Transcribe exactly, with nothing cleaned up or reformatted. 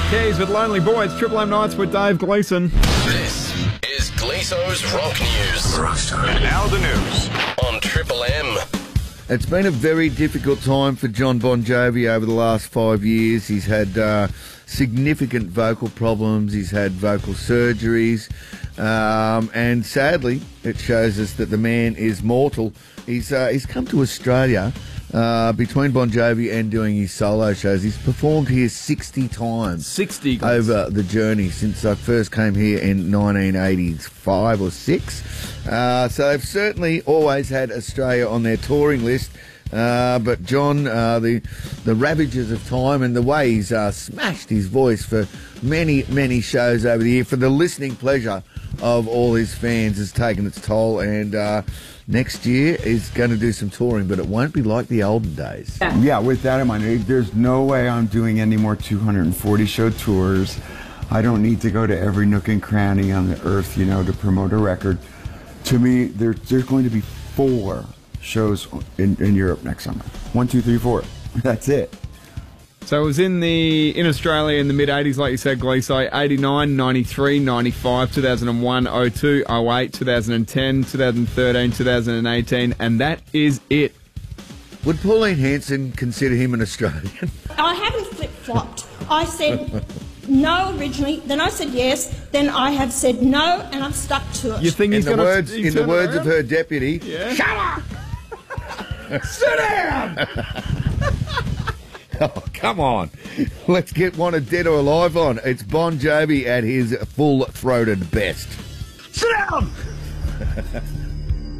Keys with Lonely Boys. Triple M Nights with Dave Gleeson. This is Gleeso's Rock News. And now the news on Triple M. It's been a very difficult time for Jon Bon Jovi over the last five years. He's had uh, significant vocal problems. He's had vocal surgeries. Um, and sadly, it shows us that the man is mortal. He's, uh, he's come to Australia uh, between Bon Jovi and doing his solo shows. He's performed here sixty times. sixty guys. Over the journey since I first came here in nineteen eighty-five or six. Uh, so they've certainly always had Australia on their touring list. Uh, but John, uh, the the ravages of time and the way he's uh, smashed his voice for many, many shows over the year, for the listening pleasure of all his fans, has taken its toll. And uh, next year is going to do some touring, but it won't be like the olden days. Yeah, with that in mind, there's no way I'm doing any more two hundred forty show tours. I don't need to go to every nook and cranny on the earth, you know, to promote a record. To me, there, there's going to be four shows in, in Europe next summer. One, two, three, four. That's it. So it was in the in Australia in the mid-eighties, like you said, Gleeso, eighty-nine, ninety-three, ninety-five, two thousand one, oh two, oh eight, two thousand ten, two thousand thirteen, two thousand eighteen, and that is it. Would Pauline Hanson consider him an Australian? I haven't flip-flopped. I said no originally, then I said yes, then I have said no, and I've stuck to it. You think In he's the going words, to in the words of her deputy, Yeah. shut up! Sit down! Oh, come on. Let's get one of Dead or Alive on. It's Bon Jovi at his full-throated best. Sit down!